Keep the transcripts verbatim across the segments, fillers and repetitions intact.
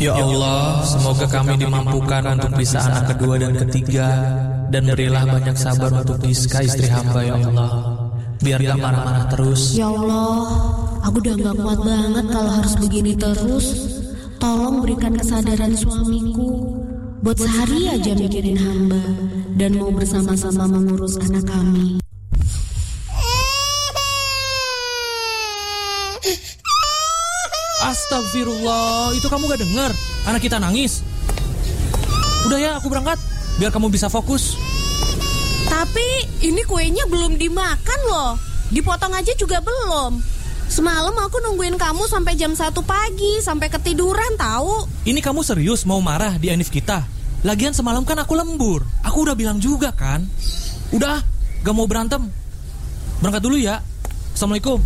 Ya Allah, semoga kami dimampukan untuk bisa anak kedua dan ketiga, dan berilah banyak sabar untuk Giska istri hamba ya Allah. Biar gak marah-marah terus. Ya Allah, aku udah gak kuat banget kalau harus begini terus. Tolong berikan kesadaran suamiku buat sehari aja mikirin hamba dan mau bersama-sama mengurus anak kami. Astagfirullah, itu kamu gak dengar anak kita nangis? Udah ya, aku berangkat biar kamu bisa fokus. Tapi ini kuenya belum dimakan loh. Dipotong aja juga belum. Semalam aku nungguin kamu sampai jam satu pagi, sampai ketiduran tahu. Ini kamu serius mau marah di Anif kita? Lagian semalam kan aku lembur. Aku udah bilang juga kan. Udah, gak mau berantem. Berangkat dulu ya. Assalamualaikum.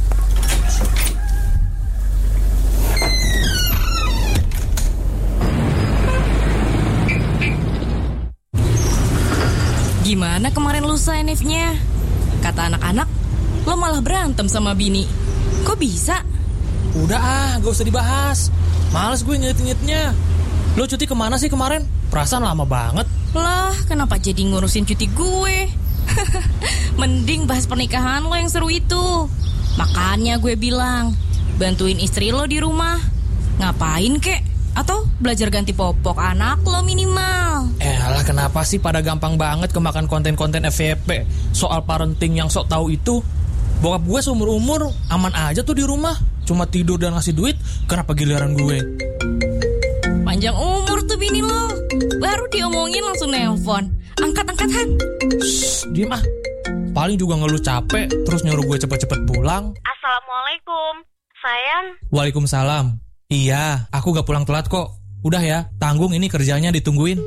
Gimana kemarin lusa Anifnya? Kata anak-anak, lo malah berantem sama bini. Kok bisa? Udah ah, gak usah dibahas. Males gue nginget-ngingetnya. Lo cuti kemana sih kemarin? Perasaan lama banget. Lah, kenapa jadi ngurusin cuti gue? Mending bahas pernikahan lo yang seru itu. Makanya gue bilang, bantuin istri lo di rumah. Ngapain kek? Atau belajar ganti popok anak lo minimal. Eh alah, kenapa sih pada gampang banget kemakan konten-konten F Y P soal parenting yang sok tahu itu? Bokap gue seumur-umur aman aja tuh di rumah, cuma tidur dan ngasih duit. Kenapa giliran gue? Panjang umur tuh bini lo. Baru diomongin langsung nelpon. Angkat-angkat Han. Shh, diem ah. Paling juga ngeluh capek terus nyuruh gue cepet-cepet pulang. Assalamualaikum, sayang. Waalaikumsalam. Iya, aku gak pulang telat kok. Udah ya, tanggung ini kerjanya ditungguin.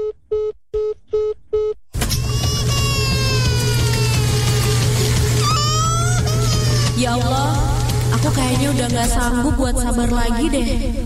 Ya Allah, aku kayaknya udah gak sanggup buat sabar lagi deh.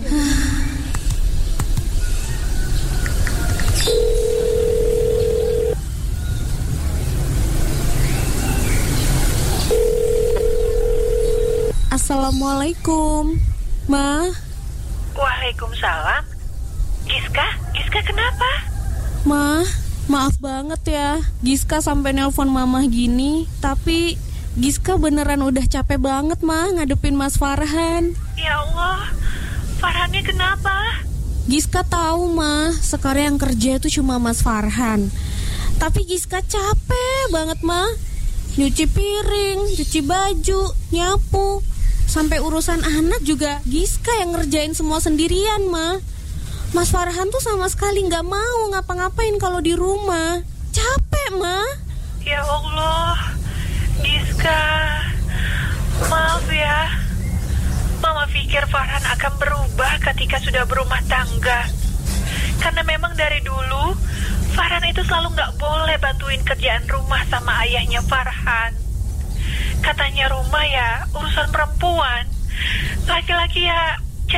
Assalamualaikum, Ma. Waalaikumsalam. Giska, Giska kenapa? Ma, maaf banget ya, Giska sampai nelpon Mama gini. Tapi Giska beneran udah capek banget, Ma, ngadepin Mas Farhan. Ya Allah, Farhannya kenapa? Giska tahu, Ma, sekarang yang kerja itu cuma Mas Farhan. Tapi Giska capek banget, Ma. Nyuci piring, cuci baju, nyapu. Sampai urusan anak juga Giska yang ngerjain semua sendirian, Ma. Mas Farhan tuh sama sekali gak mau ngapa-ngapain kalau di rumah. Capek, Ma. Ya Allah, Giska, maaf ya. Mama pikir Farhan akan berubah ketika sudah berumah tangga. Karena memang dari dulu Farhan itu selalu gak boleh bantuin kerjaan rumah sama ayahnya Farhan. Katanya rumah ya urusan perempuan. Laki-laki ya